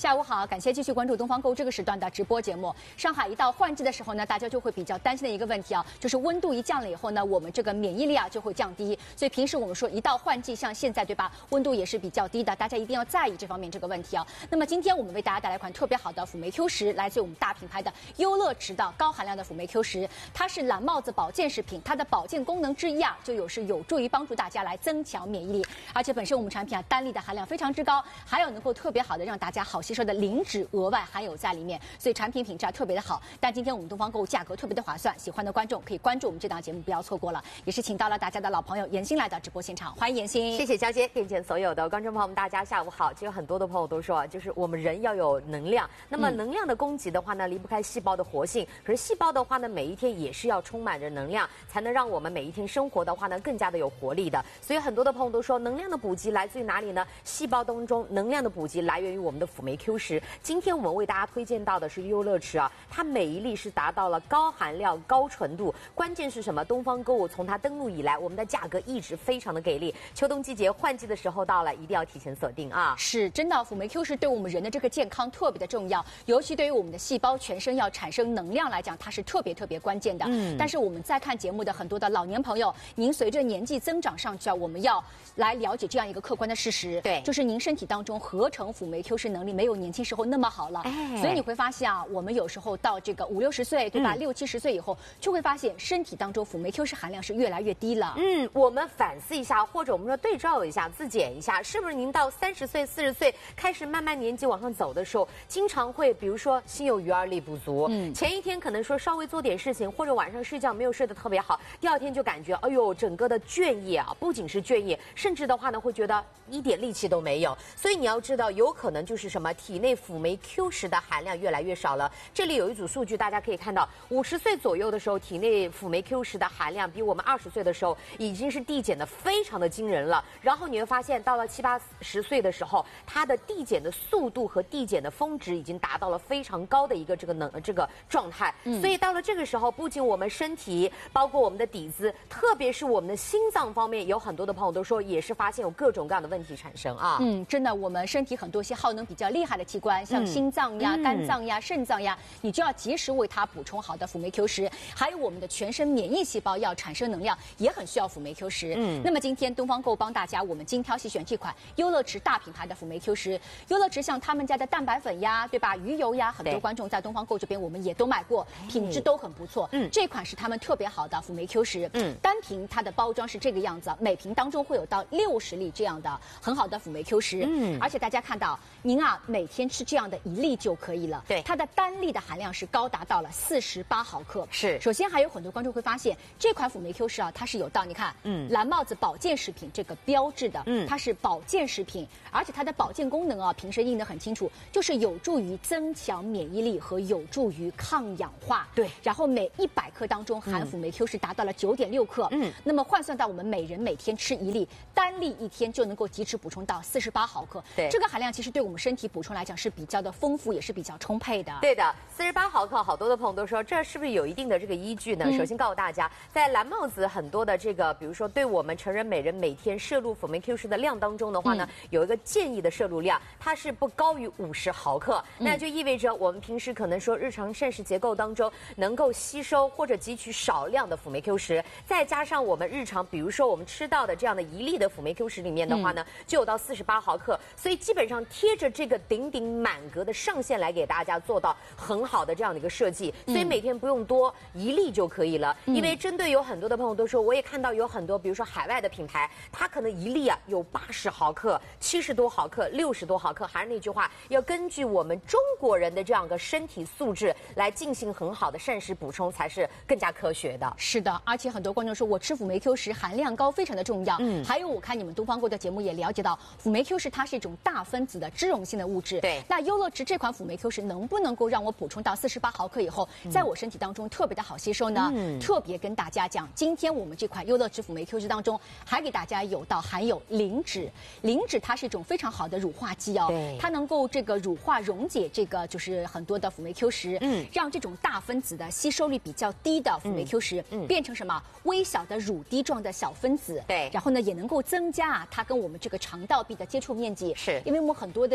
下午好，感谢继续关注东方购这个时段的直播节目。上海一到换季的时候呢，大家就会比较担心的一个问题啊，就是温度一降了以后呢，我们这个免疫力就会降低。所以平时我们说一到换季，像现在对吧，温度也是比较低的，大家一定要在意这方面这个问题啊。那么今天我们为大家带来一款特别好的辅酶 Q 十，来自于我们大品牌的优乐驰的高含量的辅酶 Q 十，它是蓝帽子保健食品，它的保健功能之一就是有助于帮助大家来增强免疫力，而且本身我们产品单粒的含量非常之高，还有能够特别好的让大家好吸收的磷脂额外含有在里面，所以产品品质特别的好。但今天我们东方购物价格特别的划算，喜欢的观众可以关注我们这档节目，不要错过了。也是请到了大家的老朋友严欣来到直播现场，欢迎严欣。 谢谢娇姐，电见所有的观众朋友们，大家下午好。其实很多的朋友都说，就是我们人要有能量，那么能量的供给的话呢，离不开细胞的活性。可是细胞的话呢，每一天也是要充满着能量，才能让我们每一天生活的话呢，更加的有活力的。所以很多的朋友都说，能量的补给来自于哪里呢？细胞当中能量的补给来源于我们的辅酶 Q 十。今天我们为大家推荐到的是优乐驰它每一粒是达到了高含量、高纯度。关键是什么？东方购物从它登陆以来，我们的价格一直非常的给力。秋冬季节换季的时候到了，一定要提前锁定啊！ 是真的，辅酶 Q 十对我们人的这个健康特别的重要，尤其对于我们的细胞全身要产生能量来讲，它是特别关键的。但是我们在看节目的很多的老年朋友，您随着年纪增长上去我们要来了解这样一个客观的事实，对，就是您身体当中合成辅酶 Q 十能力没有年轻时候那么好了，所以你会发现我们有时候到这个50、60岁，对吧？60、70岁以后，就会发现身体当中辅酶 Q 十含量是越来越低了。 我们反思一下，或者我们说对照一下、自检一下，是不是您到30岁、40岁开始慢慢年纪往上走的时候，经常会比如说心有余而力不足，前一天可能说稍微做点事情，或者晚上睡觉没有睡得特别好，第二天就感觉哎呦整个的倦意不仅是倦意，甚至的话呢会觉得一点力气都没有。所以你要知道，有可能就是什么体内辅酶 Q 十的含量越来越少了。这里有一组数据，大家可以看到，50岁左右的时候，体内辅酶 Q 十的含量比我们20岁的时候已经是递减的非常的惊人了。然后你会发现，到了70、80岁的时候，它的递减的速度和递减的峰值已经达到了非常高的一个这个状态。所以到了这个时候，不仅我们身体，包括我们的底子，特别是我们的心脏方面，有很多的朋友都说，也是发现有各种各样的问题产生真的，我们身体很多些耗能比较厉害的器官，像心脏呀、肝脏呀、肾脏呀，你就要及时为它补充好的辅酶 Q 十。还有我们的全身免疫细胞要产生能量，也很需要辅酶 Q 十。那么今天东方购帮大家，我们精挑细选这款优乐驰大品牌的辅酶 Q 十。优乐驰像他们家的蛋白粉呀，对吧？鱼油呀，很多观众在东方购这边我们也都买过，品质都很不错。这款是他们特别好的辅酶 Q 十。单瓶它的包装是这个样子，每瓶当中会有到60粒这样的很好的辅酶 Q 十。而且大家看到，您每天吃这样的1粒就可以了。对，它的单粒的含量是高达到了48毫克。是，首先还有很多观众会发现，这款辅酶 Q 十它是有到你看，蓝帽子保健食品这个标志的，它是保健食品，而且它的保健功能瓶身印得很清楚，就是有助于增强免疫力和有助于抗氧化。对，然后每100克当中含辅酶 Q 十达到了9.6克。那么换算到我们每人每天吃1粒，单粒一天就能够及时补充到48毫克。对，这个含量其实对我们身体补充来讲是比较的丰富，也是比较充沛的。 对的，48毫克，好多的朋友都说这是不是有一定的这个依据呢？首先告诉大家，在蓝帽子很多的这个，比如说对我们成人每人每天摄入辅酶 Q 十的量当中的话呢，有一个建议的摄入量，它是不高于50毫克，那就意味着我们平时可能说日常膳食结构当中能够吸收或者汲取少量的辅酶 Q 十，再加上我们日常比如说我们吃到的这样的1粒的辅酶 Q 十里面的话呢，就有到48毫克，所以基本上贴着这个顶满格的上限来给大家做到很好的这样的一个设计，所以每天不用多1粒就可以了。因为针对有很多的朋友都说，我也看到有很多比如说海外的品牌，它可能1粒有80毫克、70多毫克、60多毫克，还是那句话，要根据我们中国人的这样个身体素质来进行很好的膳食补充，才是更加科学的。 是的，而且很多观众说我吃辅酶 Q 十含量高，非常的重要。还有我看你们东方购的节目也了解到，辅酶 Q 十它是一种大分子的脂溶性的物质。对，那优乐驰这款辅酶 Q 十能不能够让我补充到48毫克以后，在我身体当中特别的好吸收呢？特别跟大家讲，今天我们这款优乐驰辅酶 Q 十当中还给大家有到含有磷脂。磷脂它是一种非常好的乳化剂它能够这个乳化溶解这个就是很多的辅酶 Q 十，让这种大分子的吸收率比较低的辅酶 Q 十变成什么微小的乳滴状的小分子。对，然后呢也能够增加它跟我们这个肠道壁的接触面积。是，因为我们很多的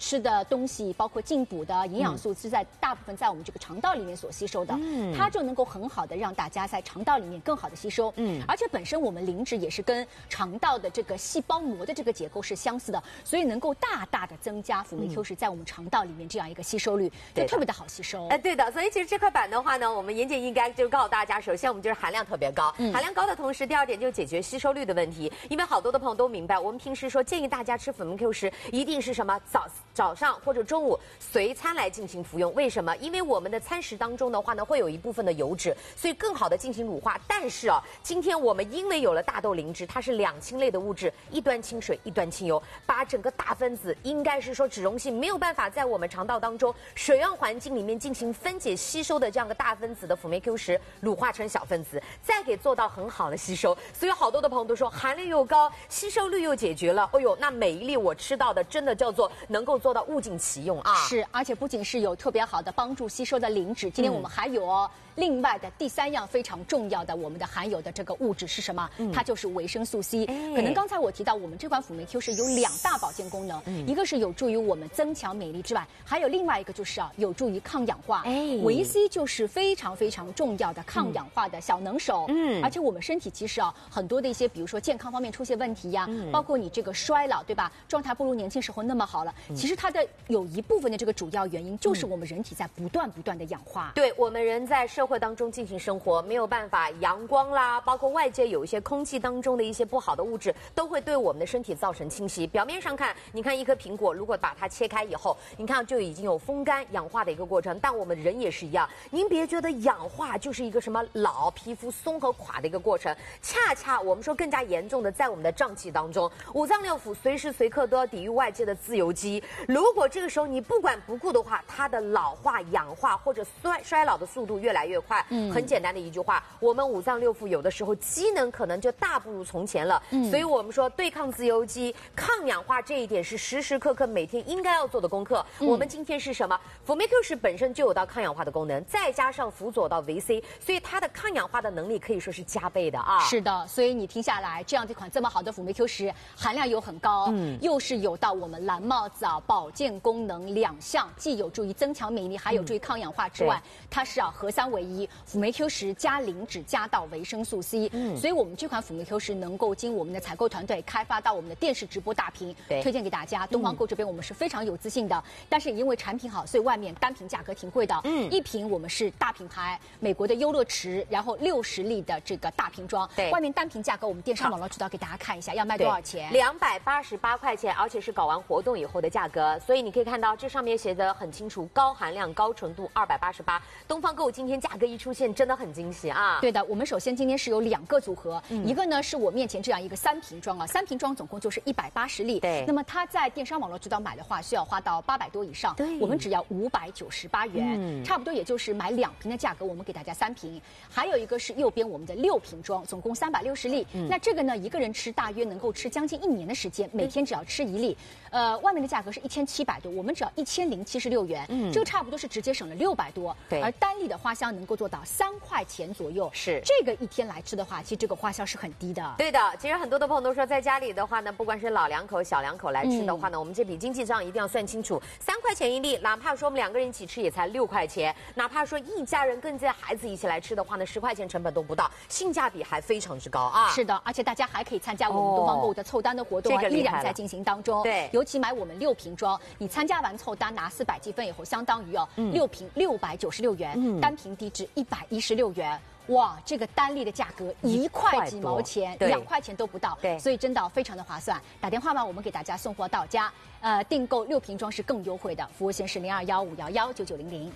吃的东西，包括进补的营养素，是在大部分在我们这个肠道里面所吸收的，它就能够很好的让大家在肠道里面更好的吸收。而且本身我们磷脂也是跟肠道的这个细胞膜的这个结构是相似的，所以能够大大的增加辅酶 Q 十在我们肠道里面这样一个吸收率，就特别的好吸收。 对的，所以其实这块板的话呢，我们严姐应该就告诉大家，首先我们就是含量特别高，含量高的同时，第二点就解决吸收率的问题。因为好多的朋友都明白，我们平时说建议大家吃辅酶 Q 十，一定是什么早上或者中午随餐来进行服用。为什么？因为我们的餐食当中的话呢，会有一部分的油脂，所以更好的进行乳化。但是今天我们因为有了大豆磷脂，它是两氢类的物质，一端清水，一端清油，把整个大分子应该是说脂溶性没有办法在我们肠道当中水样环境里面进行分解吸收的这样的大分子的辅酶 Q 十乳化成小分子，再给做到很好的吸收。所以好多的朋友都说含量又高，吸收率又解决了。哎呦，那每一粒我吃到的真的叫做能够做到物尽其用啊！ 是，而且不仅是有特别好的帮助吸收的磷脂，今天我们还有另外的第三样非常重要的我们的含有的这个物质是什么？它就是维生素 C。可能刚才我提到我们这款辅酶 Q 十有2大保健功能，一个是有助于我们增强美丽之外，还有另外一个就是有助于抗氧化。维 C 就是非常非常重要的抗氧化的小能手。而且我们身体其实很多的一些，比如说健康方面出现问题呀，包括你这个衰老，对吧？状态不如年轻时候那么好了。其实它的有一部分的这个主要原因就是我们人体在不断的氧化。 对，我们人在社会当中进行生活，没有办法阳光啦，包括外界有一些空气当中的一些不好的物质，都会对我们的身体造成侵袭。表面上看，你看一颗苹果，如果把它切开以后，你看就已经有风干氧化的一个过程。但我们人也是一样，您别觉得氧化就是一个什么老皮肤松和垮的一个过程，恰恰我们说更加严重的在我们的脏器当中，五脏六腑随时随刻都要抵御外界的自由基。如果这个时候你不管不顾的话，它的老化、氧化或者衰老的速度越来越快。很简单的一句话，我们五脏六腑有的时候机能可能就大不如从前了。所以我们说对抗自由基、抗氧化这一点是时时刻刻每天应该要做的功课。我们今天是什么？辅酶 Q 十本身就有到抗氧化的功能，再加上辅佐到维 C， 所以它的抗氧化的能力可以说是加倍的啊。 是的，所以你听下来，这样这款这么好的辅酶 Q 十含量又很高，又是有到我们蓝帽子保健功能2项，既有助于增强免疫力，还有助于抗氧化之外，它是合3为1，辅酶 Q 十加磷脂加到维生素 C。所以我们这款辅酶 Q 十能够经我们的采购团队开发到我们的电视直播大屏，推荐给大家。东方购这边我们是非常有自信的，但是因为产品好，所以外面单瓶价格挺贵的。一瓶我们是大品牌美国的优乐池，然后60粒的这个大瓶装，外面单瓶价格我们电商网络渠道给大家看一下，要卖多少钱 ？288块钱，而且是搞完活动以后的价格。所以你可以看到这上面写的很清楚，高含量、高纯度，288。东方购今天价格一出现，真的很惊喜啊！ 对的，我们首先今天是有2个组合，一个呢是我面前这样一个3瓶装3瓶装总共就是180粒。 对， 那么它在电商网络渠道买的话，需要花到800多以上，我们只要598元，差不多也就是买2瓶的价格，我们给大家3瓶。还有一个是右边我们的6瓶装，总共360粒。那这个呢，一个人吃大约能够吃将近1年的时间，每天只要吃1粒。外面的价格是1700多，我们只要1076元，这个差不多是直接省了600多。 对， 而单粒的花销能够做到3块钱左右， 是这个一天来吃的话，其实这个花销是很低的。 对的，其实很多的朋友都说，在家里的话呢，不管是老两口、小两口来吃的话呢，我们这笔经济账一定要算清楚。3块钱1粒，哪怕说我们2个人一起吃也才6块钱，哪怕说一家人跟着孩子一起来吃的话呢，10块钱成本都不到，性价比还非常之高啊！ 是的，而且大家还可以参加我们东方购物的凑单的活动啊，依然在进行当中。 对， 尤其买我们6瓶装，你参加完凑单拿400积分以后，相当于6瓶696元，单瓶低至116元。哇，这个单粒的价格1块几毛钱，2块钱都不到，所以真的非常的划算。打电话吧，我们给大家送货到家。订购6瓶装是更优惠的，服务线是0215119900。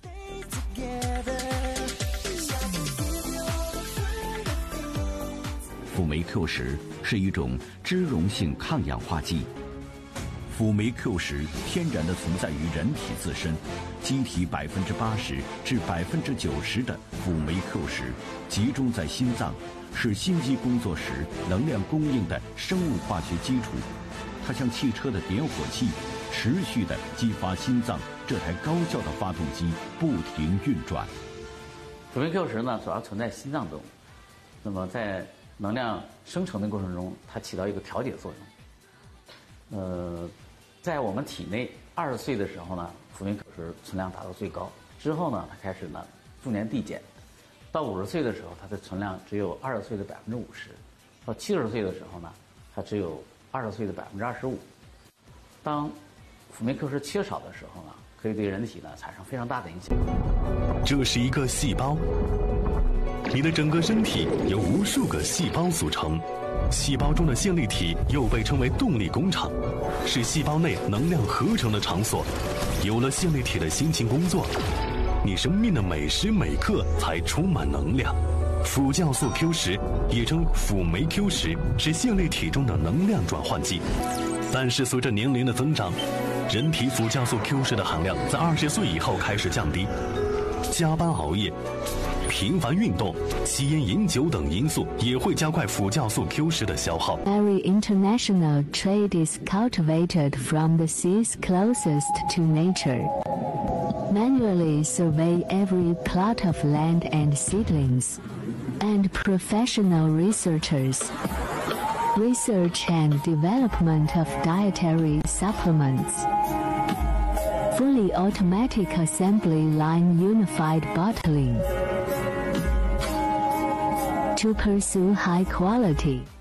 辅酶 Q 十是一种脂溶性抗氧化剂。辅酶 Q 十天然的存在于人体自身，机体80%至90%的辅酶 Q 十集中在心脏，是心肌工作时能量供应的生物化学基础。它像汽车的点火器，持续地激发心脏这台高效的发动机不停运转。 辅酶 Q 十呢，主要存在心脏中，那么在能量生成的过程中，它起到一个调节作用。 在我们体内20岁的时候呢，辅酶 Q 十存量达到最高，之后呢，它开始呢逐年递减，到50岁的时候，它的存量只有20岁的50%，到70岁的时候呢，它只有20岁的25%。当辅酶 Q 十缺少的时候呢，可以对人体呢产生非常大的影响。 这是一个细胞，你的整个身体由无数个细胞组成。细胞中的线粒体又被称为动力工厂，是细胞内能量合成的场所。有了线粒体的辛勤工作，你生命的每时每刻才充满能量。辅酵素 Q 十也称辅酶 Q 十，是线粒体中的能量转换剂。但是随着年龄的增长，人体辅酵素 Q 十的含量在20岁以后开始降低。加班熬夜、频繁运动、吸烟饮酒等因素也会加快辅酵素 Q 十的消耗。 Every international trait is cultivated from the seeds closest to nature. Manually survey every plot of land and seedlings. And professional researchers. Research and development of dietary supplements. Fully automatic assembly line unified bottling. To pursue high quality.